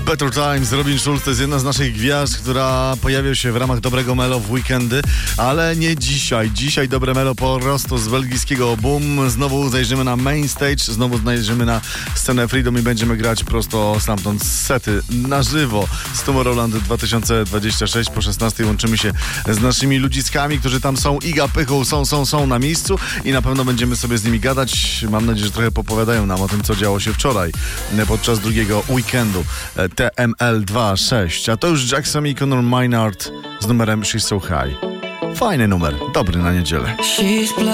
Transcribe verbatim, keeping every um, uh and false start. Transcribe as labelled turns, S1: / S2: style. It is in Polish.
S1: Better Times, Robin Schulz to jest jedna z naszych gwiazd, która pojawia się w ramach Dobrego Melo w weekendy, ale nie dzisiaj. Dzisiaj Dobre Melo prosto z belgijskiego Boom. Znowu zajrzymy na main stage, znowu zajrzymy na scenę Freedom i będziemy grać prosto stamtąd sety na żywo z Tomorrowland dwa tysiące dwudziesty szósty. Po szesnastej łączymy się z naszymi ludziskami, którzy tam są. Iga, Pychu, są, są, są na miejscu i na pewno będziemy sobie z nimi gadać. Mam nadzieję, że trochę popowiadają nam o tym, co działo się wczoraj podczas drugiego weekendu T M L dwa sześć. A to już Jackson i Conor Maynard z numerem She's So High. Fajny numer, dobry na niedzielę.